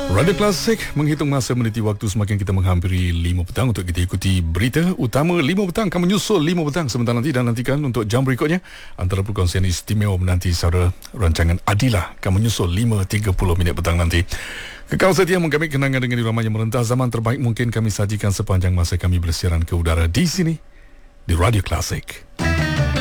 Radio Klasik menghitung masa meniti waktu semakin kita menghampiri 5 petang untuk kita ikuti berita utama 5 petang akan menyusul 5 petang sebentar nanti dan nantikan untuk jam berikutnya antara perkongsian istimewa menanti saudara rancangan Adilah akan menyusul 5.30 minit petang nanti. Kekal setia menggamit kenangan dengan irama yang merentas zaman terbaik mungkin kami sajikan sepanjang masa kami bersiaran ke udara di sini di Radio Klasik.